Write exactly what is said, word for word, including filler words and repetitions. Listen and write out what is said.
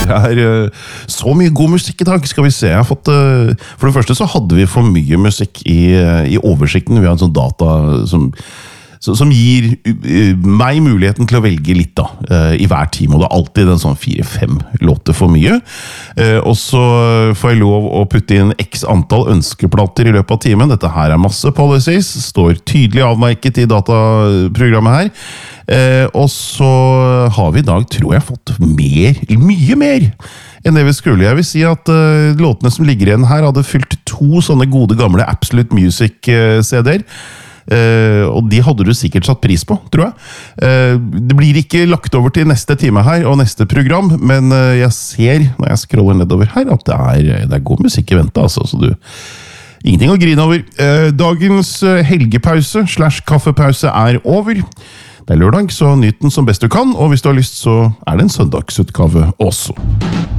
Det er uh, så mye god musikk i dag, skal vi se. Jeg har fått, uh, for det første så hadde vi for mye musikk i, uh, i oversikten. Vi har en sånn data som, som gir uh, meg muligheten til å velge litt da, uh, i hver time. Og det er alltid en sånn fire-fem låter for mye. Uh, og så får jeg lov å putte inn x antall ønskeplater i løpet av timen. Dette her er masse policies, står tydelig avmerket i dataprogrammet her. Eh, og så har vi i dag, tror jeg, fått mer, mye mer enn det vi skulle. Jeg vil si at uh, låtene som ligger igjen her hadde fylt to sånne gode gamle Absolute Music-C D-er. Uh, og de hadde du sikkert satt pris på, tror jeg. Uh, det blir ikke lagt over til neste time her og neste program, men uh, jeg ser, når jeg scroller nedover her, at det er, det er god musikk i vente, altså, så du... Ingenting å grine over. Uh, dagens helgepause slash kaffepause er over. Det er lørdag, så nyt den som best du kan, og hvis du har lyst, så er det en søndagsutgave også.